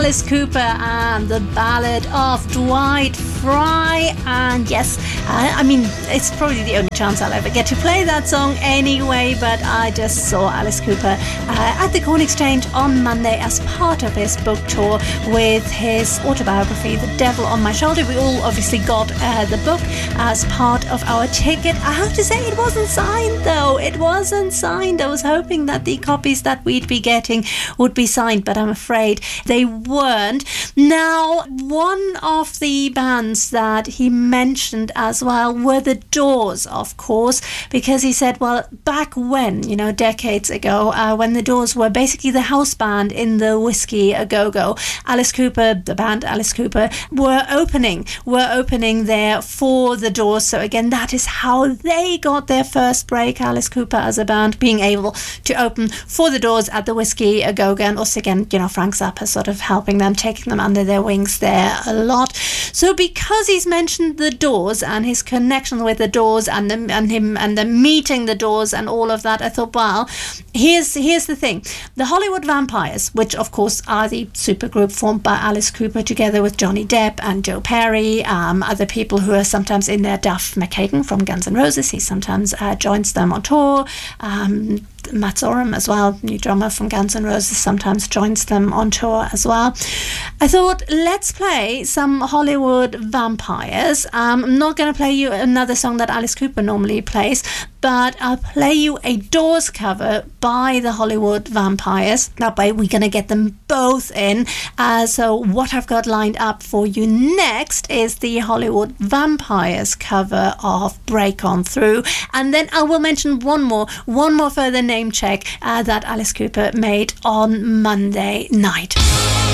Alice Cooper and the Ballad of Dwight Fry. And yes, I mean, it's probably the only chance I'll ever get to play that song anyway, but I just saw Alice Cooper at the Corn Exchange on Monday as part of his book tour with his autobiography, The Devil on My Shoulder. We all obviously got the book as part of our ticket. I have to say, it wasn't signed though. It wasn't signed. I was hoping that the copies that we'd be getting would be signed, but I'm afraid they weren't. Now, one of the bands that he mentioned as well were the Doors, of course, because he said, well, back when, decades ago, when the Doors were basically the house band in the Whiskey A Go-Go, Alice Cooper, the band Alice Cooper, were opening there for the Doors. So again, that is how they got their first break, Alice Cooper as a band, being able to open for the Doors at the Whiskey A Go-Go. And also again, Frank Zappa sort of helping them, taking them under their wings there a lot. So because he's mentioned the Doors and his connection with the Doors and the meeting the Doors and all of that, I thought, well, here's the thing. The Hollywood Vampires, which of course are the supergroup formed by Alice Cooper together with Johnny Depp and Joe Perry, other people who are sometimes in there. Duff McKagan from Guns N' Roses, he sometimes joins them on tour. Matt Sorum as well, new drummer from Guns N' Roses, sometimes joins them on tour as well. I thought, let's play some Hollywood Vampires. I'm not going to play you another song that Alice Cooper normally plays, but I'll play you a Doors cover by the Hollywood Vampires. That way we're going to get them both in. So what I've got lined up for you next is the Hollywood Vampires cover of Break On Through. And then I will mention one more further name check that Alice Cooper made on Monday night.